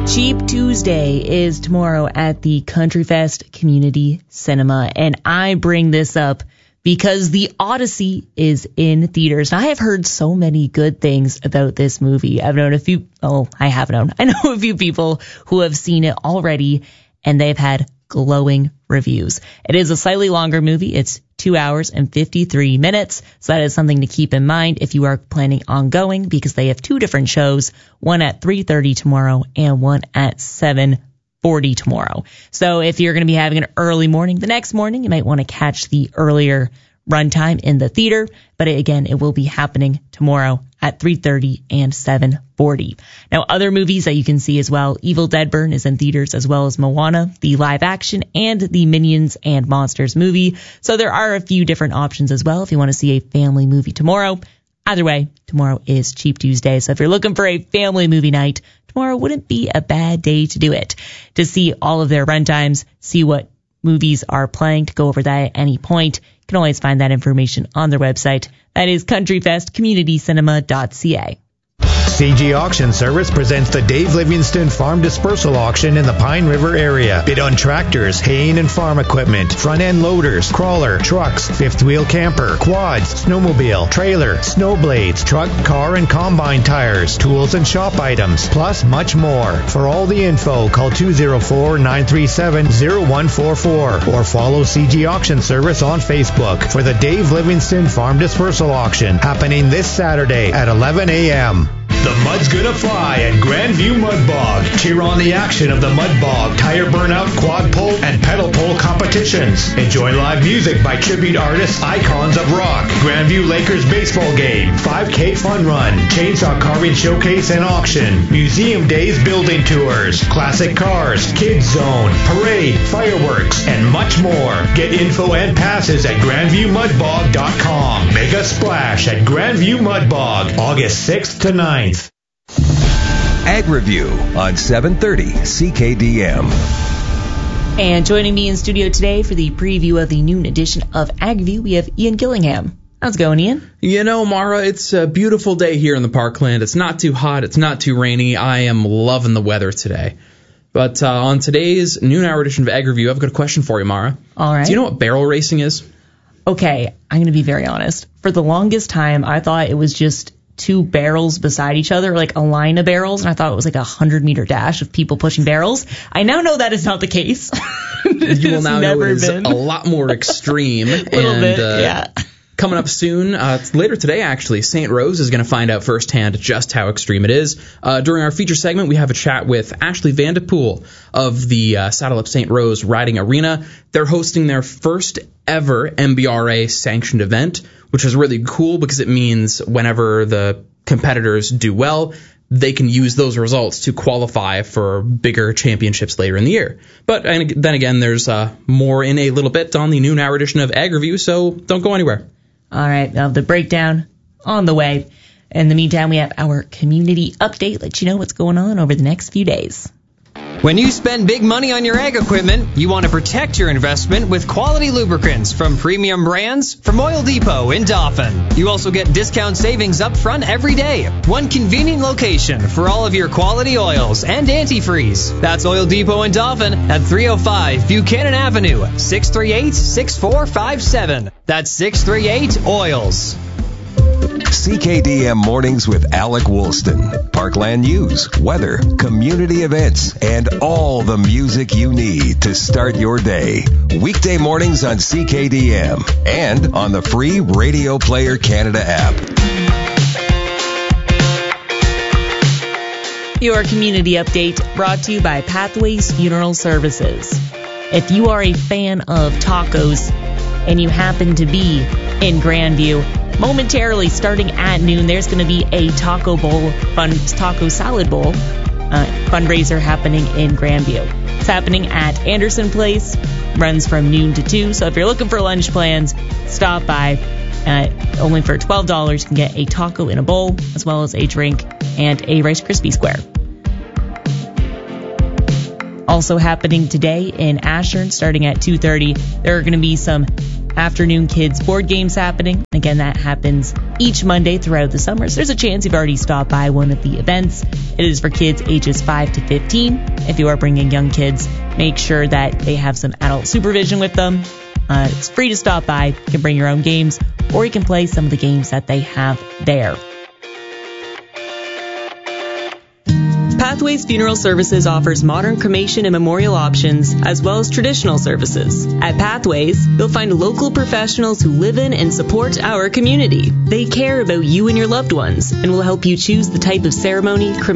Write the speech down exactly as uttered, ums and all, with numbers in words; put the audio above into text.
Cheap Tuesday is tomorrow at the Country Fest Community Cinema, and I bring this up because The Odyssey is in theaters. I have heard so many good things about this movie. I've known a few, oh, I have known, I know a few people who have seen it already, and they've had glowing reviews. It is a slightly longer movie. It's two hours and fifty-three minutes. So that is something to keep in mind if you are planning on going, because they have two different shows, one at three thirty tomorrow and one at seven forty tomorrow. So if you're going to be having an early morning the next morning, you might want to catch the earlier runtime in the theater. But again, it will be happening tomorrow at three thirty and seven forty. Now, other movies that you can see as well, Evil Dead Burn is in theaters, as well as Moana, the live action, and the Minions and Monsters movie. So there are a few different options as well if you want to see a family movie tomorrow. Either way, tomorrow is Cheap Tuesday. So if you're looking for a family movie night, tomorrow wouldn't be a bad day to do it. To see all of their runtimes, see what movies are playing, to go over that at any point, you can always find that information on their website. That is country fest community cinema dot c a. C G Auction Service presents the Dave Livingston Farm Dispersal Auction in the Pine River area. Bid on tractors, haying and farm equipment, front-end loaders, crawler, trucks, fifth-wheel camper, quads, snowmobile, trailer, snow blades, truck, car, and combine tires, tools and shop items, plus much more. For all the info, call two oh four, nine three seven, oh one four four or follow C G Auction Service on Facebook for the Dave Livingston Farm Dispersal Auction, happening this Saturday at eleven a.m. The mud's gonna fly at Grandview Mud Bog. Cheer on the action of the Mud Bog, tire burnout, quad pull, and pedal pull competitions. Enjoy live music by tribute artists, icons of rock. Grandview Lakers baseball game, five K fun run, chainsaw carving showcase and auction, museum days building tours, classic cars, kids zone, parade, fireworks, and much more. Get info and passes at grandview mud bog dot com. Make a splash at Grandview Mud Bog, August sixth to ninth. Ag Review on seven thirty C K D M. And joining me in studio today for the preview of the noon edition of Ag Review, we have Ian Gillingham. How's it going, Ian? You know, Mara, it's a beautiful day here in the Parkland. It's not too hot. It's not too rainy. I am loving the weather today. But uh, on today's noon hour edition of Ag Review, I've got a question for you, Mara. All right. Do you know what barrel racing is? Okay, I'm going to be very honest. For the longest time, I thought it was just two barrels beside each other, like a line of barrels, and I thought it was like a hundred meter dash of people pushing barrels. I now know that is not the case. You will now know it is been. a lot more extreme. A little and, bit, uh, yeah. Coming up soon, uh, later today actually, Saint Rose is going to find out firsthand just how extreme it is. Uh, during our feature segment, we have a chat with Ashley Vandepool of the uh, Saddle Up Saint Rose Riding Arena. They're hosting their first ever M B R A sanctioned event, which is really cool because it means whenever the competitors do well, they can use those results to qualify for bigger championships later in the year. But and then again, there's uh, more in a little bit on the noon hour edition of Ag Review, so don't go anywhere. All right, now the breakdown on the way. In the meantime, we have our community update, let you know what's going on over the next few days. When you spend big money on your ag equipment, you want to protect your investment with quality lubricants from premium brands from Oil Depot in Dauphin. You also get discount savings up front every day. One convenient location for all of your quality oils and antifreeze. That's Oil Depot in Dauphin at three oh five Buchanan Avenue, six three eight, six four five seven. That's six three eight oils. C K D M Mornings with Alec Woolston. Parkland news, weather, community events, and all the music you need to start your day. Weekday mornings on C K D M and on the free Radio Player Canada app. Your community update brought to you by Pathways Funeral Services. If you are a fan of tacos and you happen to be in Grandview, momentarily starting at noon, there's going to be a taco bowl, fun taco salad bowl uh, fundraiser happening in Grandview. It's happening at Anderson Place, runs from noon to two. So if you're looking for lunch plans, stop by. Uh, only for twelve dollars, you can get a taco in a bowl, as well as a drink and a Rice Krispie square. Also happening today in Ashern, starting at two thirty, there are going to be some afternoon kids board games happening. Again, that happens each Monday throughout the summer. So there's a chance you've already stopped by one of the events. It is for kids ages five to fifteen. If you are bringing young kids, make sure that they have some adult supervision with them. Uh, it's free to stop by. You can bring your own games, or you can play some of the games that they have there. Pathways Funeral Services offers modern cremation and memorial options, as well as traditional services. At Pathways, you'll find local professionals who live in and support our community. They care about you and your loved ones, and will help you choose the type of ceremony, cremation,